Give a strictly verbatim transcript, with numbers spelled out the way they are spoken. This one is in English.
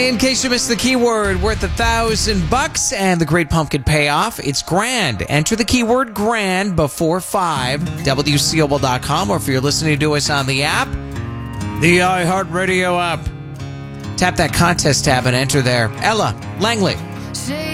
In case you missed the keyword, worth a thousand bucks and the Great Pumpkin payoff. It's grand. Enter the keyword grand before five, W C O L dot com, or if you're listening to us on the app, the iHeartRadio app. Tap that contest tab and enter there. Ella Langley.